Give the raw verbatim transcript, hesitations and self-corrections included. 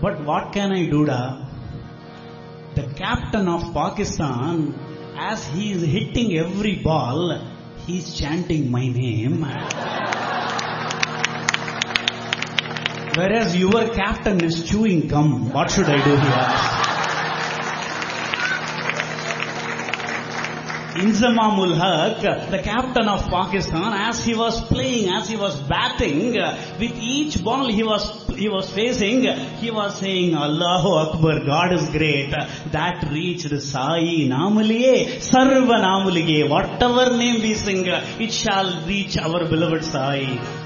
But what can I do, da? The captain of Pakistan, as he is hitting every ball, he is chanting my name. Whereas your captain is chewing gum. What should I do here? Inzamam ul Haq, the captain of Pakistan, as he was playing, as he was batting, with each ball he was he was facing, he was saying, Allahu Akbar, God is great. That reached Sai Namuliye, Sarva Namulige. Whatever name we sing, it shall reach our beloved Sai.